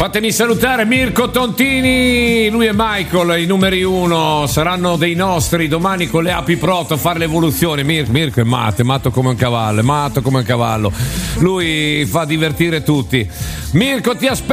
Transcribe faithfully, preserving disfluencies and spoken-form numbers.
Fatemi salutare Mirko Tontini, lui e Michael, i numeri uno, saranno dei nostri domani con le api proto a fare l'evoluzione. Mir- Mirko è matto, è matto come un cavallo, è matto come un cavallo. Lui fa divertire tutti. Mirko, ti aspetto.